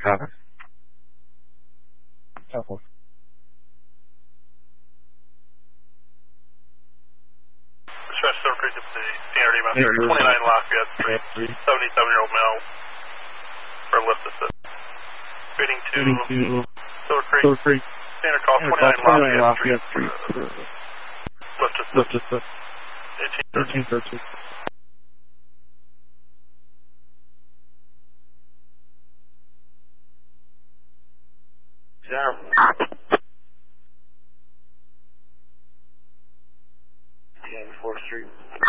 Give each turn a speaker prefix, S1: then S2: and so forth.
S1: Copy.
S2: Southwest.
S3: Dispatch Silver Creek to the standard email. 29 Lafayette Street. 77-year-old male for lift assist. Speeding to Silver Creek. Standard call 29 Lafayette Street. Lift assist.
S2: 1813.
S3: Yeah. 4th Street.